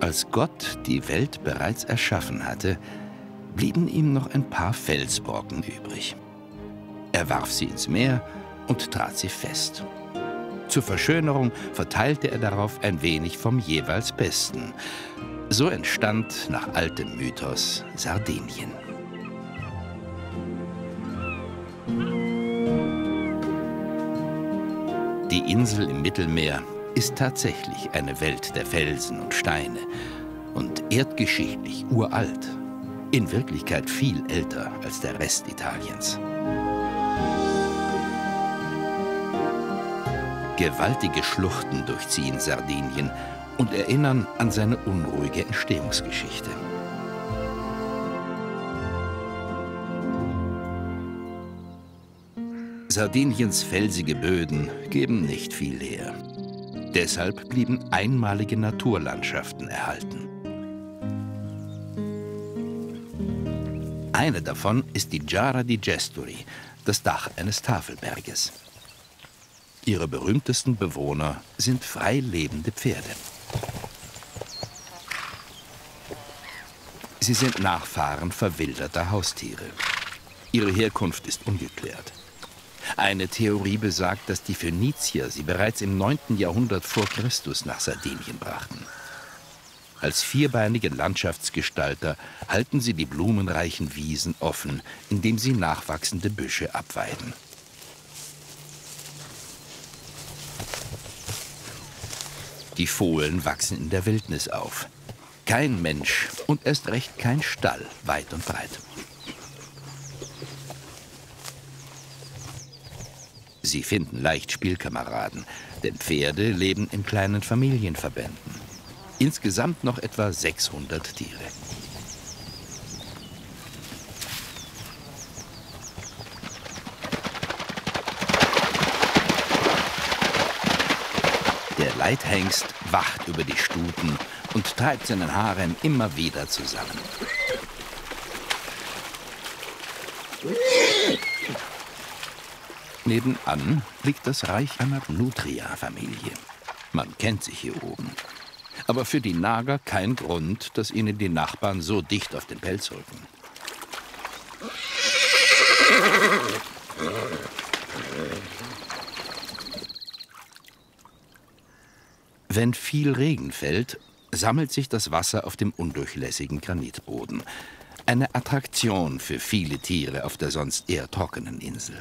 Als Gott die Welt bereits erschaffen hatte, blieben ihm noch ein paar Felsbrocken übrig. Er warf sie ins Meer und trat sie fest. Zur Verschönerung verteilte er darauf ein wenig vom jeweils Besten. So entstand nach altem Mythos Sardinien. Die Insel im Mittelmeer ist tatsächlich eine Welt der Felsen und Steine und erdgeschichtlich uralt, in Wirklichkeit viel älter als der Rest Italiens. Gewaltige Schluchten durchziehen Sardinien und erinnern an seine unruhige Entstehungsgeschichte. Sardiniens felsige Böden geben nicht viel her. Deshalb blieben einmalige Naturlandschaften erhalten. Eine davon ist die Giara di Gesturi, das Dach eines Tafelberges. Ihre berühmtesten Bewohner sind frei lebende Pferde. Sie sind Nachfahren verwilderter Haustiere. Ihre Herkunft ist ungeklärt. Eine Theorie besagt, dass die Phönizier sie bereits im 9. Jahrhundert vor Christus nach Sardinien brachten. Als vierbeinige Landschaftsgestalter halten sie die blumenreichen Wiesen offen, indem sie nachwachsende Büsche abweiden. Die Fohlen wachsen in der Wildnis auf. Kein Mensch und erst recht kein Stall, weit und breit. Sie finden leicht Spielkameraden, denn Pferde leben in kleinen Familienverbänden. Insgesamt noch etwa 600 Tiere. Der Leithengst wacht über die Stuten und treibt seinen Harem immer wieder zusammen. Nebenan liegt das Reich einer Nutria-Familie. Man kennt sich hier oben. Aber für die Nager kein Grund, dass ihnen die Nachbarn so dicht auf den Pelz rücken. Wenn viel Regen fällt, sammelt sich das Wasser auf dem undurchlässigen Granitboden. Eine Attraktion für viele Tiere auf der sonst eher trockenen Insel.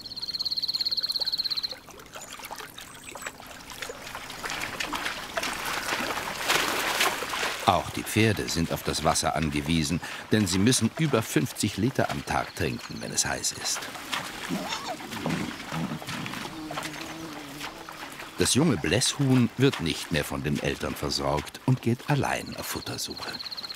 Auch die Pferde sind auf das Wasser angewiesen, denn sie müssen über 50 Liter am Tag trinken, wenn es heiß ist. Das junge Blässhuhn wird nicht mehr von den Eltern versorgt und geht allein auf Futtersuche.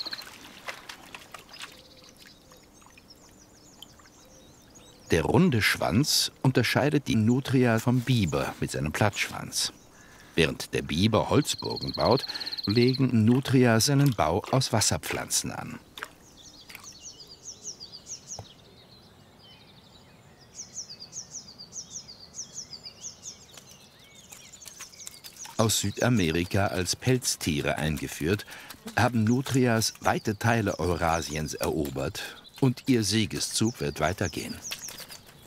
Der runde Schwanz unterscheidet die Nutria vom Biber mit seinem Plattschwanz. Während der Biber Holzburgen baut, legen Nutria seinen Bau aus Wasserpflanzen an. Aus Südamerika als Pelztiere eingeführt, haben Nutrias weite Teile Eurasiens erobert und ihr Siegeszug wird weitergehen.